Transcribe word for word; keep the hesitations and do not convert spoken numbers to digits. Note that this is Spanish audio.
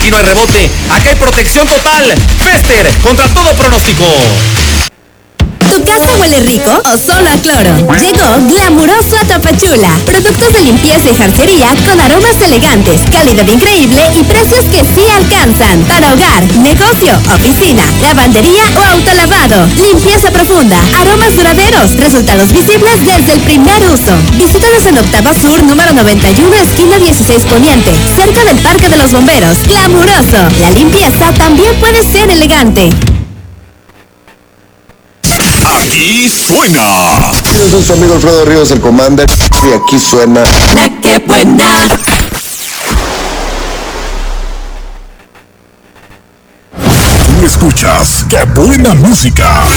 no hay rebote. Acá hay protección total. Fester, contra todo pronóstico. ¿Tu casa huele rico o solo a cloro? Llegó Glamuroso a Tapachula. Productos de limpieza y jarcería con aromas elegantes, calidad increíble y precios que sí alcanzan. Para hogar, negocio, oficina, lavandería o autolavado. Limpieza profunda, aromas duraderos, resultados visibles desde el primer uso. Visítanos en Octava Sur, número noventa y uno, esquina dieciséis Poniente, cerca del Parque de los Bomberos. Glamuroso. La limpieza también puede ser elegante. Aquí suena. Yo soy su amigo Alfredo Ríos, el Commander, y aquí suena La que buena. Tú escuchas Qué Buena Música.